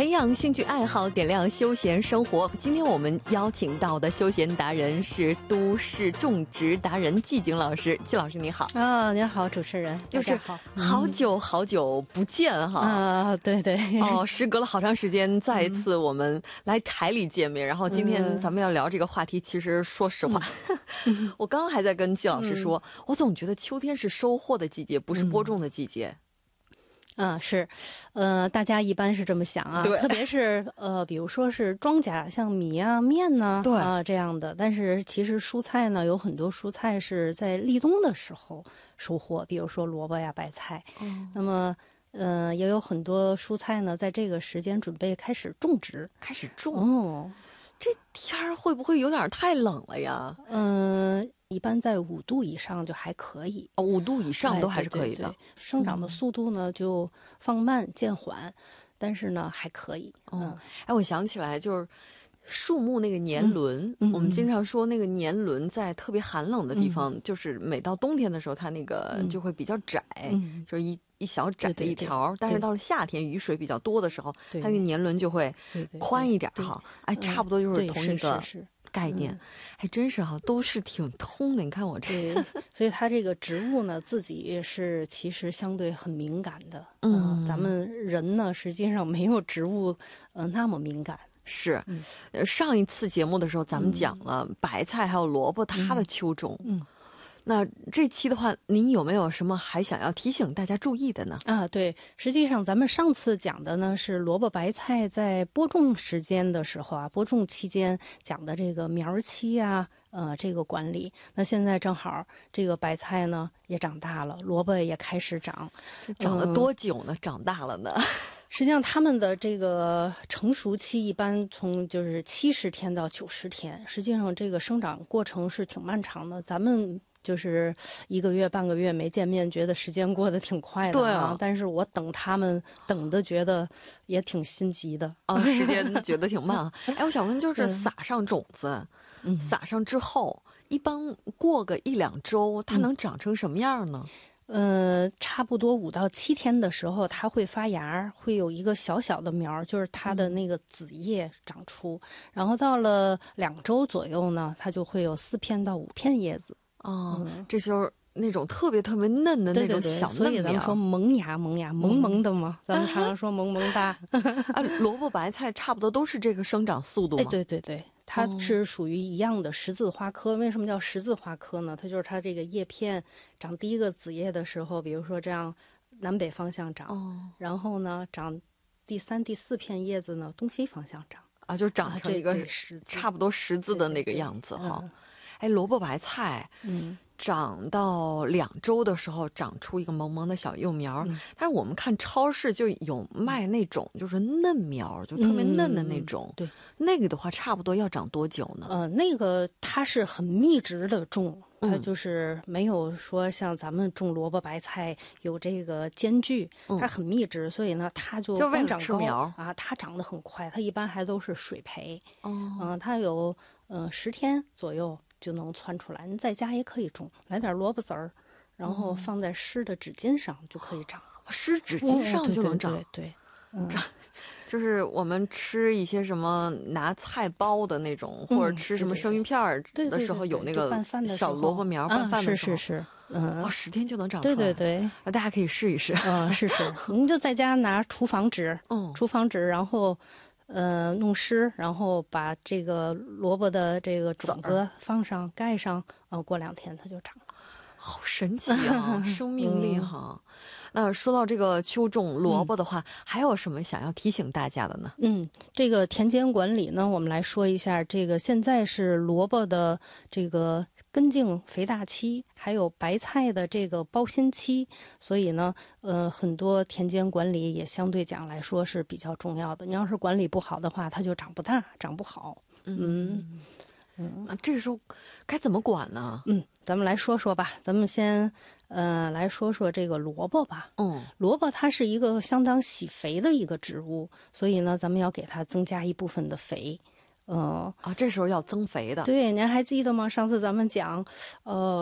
培养兴趣爱好，点亮休闲生活。今天我们邀请到的休闲达人是都市种植达人季景老师。季老师你好。 您好，主持人， 就是好久好久不见哈。 对对。 时隔了好长时间，再一次我们来台里见面。然后今天咱们要聊这个话题，其实说实话，我刚刚还在跟季老师说，我总觉得秋天是收获的季节，不是播种的季节。 是，大家一般是这么想啊，特别是比如说是庄稼，像米啊、面呢，这样的。但是其实蔬菜呢，有很多蔬菜是在立冬的时候收获，比如说萝卜呀、白菜。那么也有很多蔬菜呢，在这个时间准备开始种植， 这天儿会不会有点太冷了呀？ 一般在5度以上就还可以 ，5度以上都还是可以的。 对，生长的速度呢就放慢渐缓，但是呢还可以。 我想起来就是树木那个年轮，我们经常说那个年轮在特别寒冷的地方，就是每到冬天的时候，它那个就会比较窄，就是一小窄的一条。但是到了夏天雨水比较多的时候，它那个年轮就会宽一点哈。差不多就是同一个概念。还真是哈，都是挺通的。你看我这个， 所以它这个植物呢，自己是其实相对很敏感的。咱们人呢，实际上没有植物那么敏感。 是，上一次节目的时候，咱们讲了白菜还有萝卜它的秋种。那这期的话，您有没有什么还想要提醒大家注意的呢？ 对，实际上咱们上次讲的呢是萝卜白菜在播种时间的时候播种期间讲的这个苗期这个管理。那现在正好这个白菜呢也长大了，萝卜也开始长了多久呢？长大了呢？ 实际上它们的这个成熟期一般从就是70天到90天，实际上这个生长过程是挺漫长的。咱们就是1个月半个月没见面，觉得时间过得挺快的但是我等他们等的觉得也挺心急的时间觉得挺慢。我想问，就是撒上种子，撒上之后一般过个1-2周它能长成什么样呢？ 差不多5到7天的时候，它会发芽，会有一个小小的苗，就是它的那个子叶长出。然后到了2周左右呢，它就会有4片到5片叶子。 这就是那种特别特别嫩的那种小嫩苗。 所以咱们说萌芽萌萌的嘛，咱们常常说萌萌哒。 萝卜白菜差不多都是这个生长速度吗？ 对。它是属于一样的十字花科。为什么叫十字花科呢？它就是它这个叶片长第一个子叶的时候，比如说这样南北方向长，然后呢长第3、第4片叶子呢东西方向长就长成一个差不多十字的那个样子哈。萝卜白菜长到2周的时候长出一个萌萌的小幼苗，但是我们看超市就有卖那种就是嫩苗，就特别嫩的那种。 对， 那个的话差不多要长多久呢？ 那个它是很密植的种，它就是没有说像咱们种萝卜白菜有这个间距，它很密植，所以呢它就为了长高吃苗它长得很快，它一般还都是水培。它有10天左右就能窜出来。你在家也可以种，来点萝卜籽儿，然后放在湿的纸巾上就可以长。 湿纸巾上就能长？ 对。 就是我们吃一些什么拿菜包的那种，或者吃什么生鱼片的时候，有那个小萝卜苗拌饭的时候， 是 10天就能长出来。 对， 大家可以试一试。 试，您就在家拿厨房纸，然后弄湿，然后把这个萝卜的这个种子放上盖上，过2天它就长了。 好神奇啊，生命力哈。那说到这个秋种萝卜的话，还有什么想要提醒大家的呢？ 这个田间管理呢，我们来说一下。这个现在是萝卜的这个根茎肥大期，还有白菜的这个包心期，所以呢，很多田间管理也相对讲来说是比较重要的。你要是管理不好的话，它就长不大，长不好。 那这个时候该怎么管呢？ 咱们来说说吧。咱们先来说说这个萝卜吧。萝卜它是一个相当喜肥的一个植物，所以呢，咱们要给它增加一部分的肥。 这时候要增肥的。 对，您还记得吗？上次咱们讲，